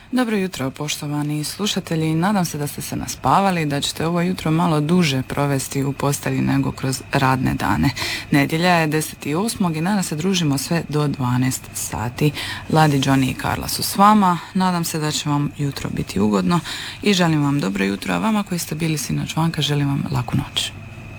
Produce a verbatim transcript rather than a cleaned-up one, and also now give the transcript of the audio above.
Dobro jutro, poštovani slušatelji. Nadam se da ste se naspavali, da ćete ovo jutro malo duže provesti u postelji nego kroz radne dane. Nedjelja je deset osmog i danas se družimo sve do dvanaest sati. Ladi, Johnny i Karla su s vama. Nadam se da će vam jutro biti ugodno i želim vam dobro jutro, a vama koji ste bili sinoć vanka želim vam laku noć.